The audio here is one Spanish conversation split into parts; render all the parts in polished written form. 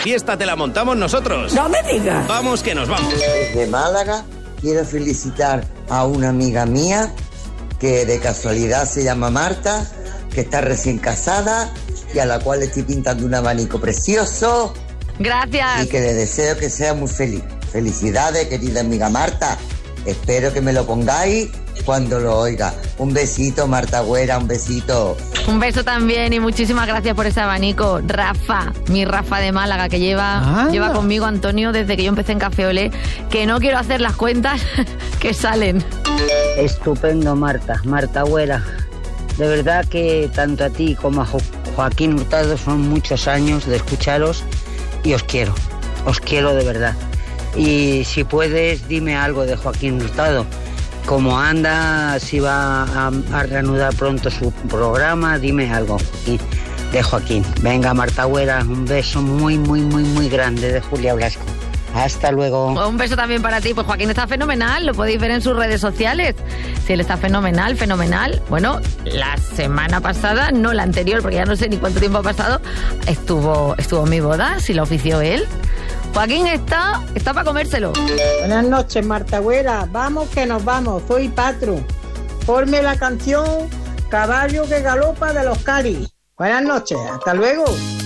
fiesta te la montamos nosotros. ¡No me digas! Vamos que nos vamos. Desde Málaga quiero felicitar a una amiga mía que de casualidad se llama Marta, que está recién casada y a la cual estoy pintando un abanico precioso. Gracias. Y que le deseo que sea muy feliz. Felicidades, querida amiga Marta. Espero que me lo pongáis cuando lo oiga. Un besito, Marta Güera, un besito. Un beso también y muchísimas gracias por ese abanico. Rafa, mi Rafa de Málaga, que lleva conmigo, Antonio, desde que yo empecé en Café Olé, que no quiero hacer las cuentas que salen. Estupendo, Marta Güera. De verdad que tanto a ti como a Joaquín Hurtado son muchos años de escucharos y os quiero de verdad. Y si puedes, dime algo de Joaquín Hurtado. Cómo anda, si va a reanudar pronto su programa, dime algo de Joaquín. Venga, Marta Güera, un beso muy, muy, muy, muy grande de Julia Blasco. Hasta luego. Un beso también para ti. Pues Joaquín está fenomenal, lo podéis ver en sus redes sociales. Si él está fenomenal. Bueno, la semana pasada, no la anterior, porque ya no sé ni cuánto tiempo ha pasado, estuvo en mi boda, si la ofició él. Joaquín está para comérselo. Buenas noches, Marta Güera. Vamos que nos vamos. Soy Patro. Ponme la canción Caballo que galopa de los Cari. Buenas noches. Hasta luego.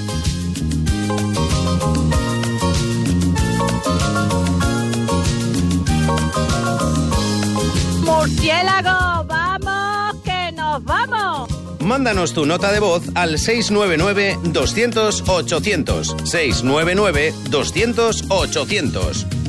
¡Murciélago! ¡Vamos que nos vamos! Mándanos tu nota de voz al 699-200-800. 699-200-800.